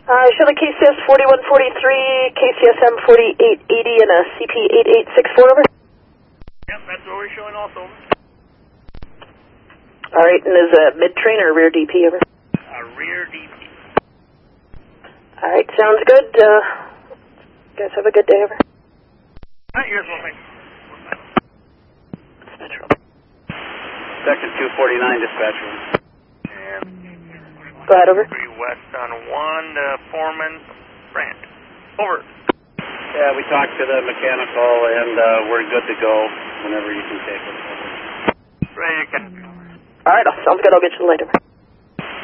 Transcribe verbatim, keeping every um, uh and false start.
Uh, show the K C S forty-one forty-three, K C S M forty-eight eighty, and a C P eighty-eight sixty-four, over. Yep, that's what we're showing also. Alright, and is a mid-train or rear D P, over? A rear D P. Alright, sounds good. Uh, guys have a good day, over. Alright, here's one thing. Sector two forty-nine, dispatcher. Go ahead, over. Three west on one, uh, Foreman, Brant. Over. Yeah, we talked to the mechanical, and uh, we're good to go whenever you can take it. Ready to catch. Alright, sounds good. I'll get you later.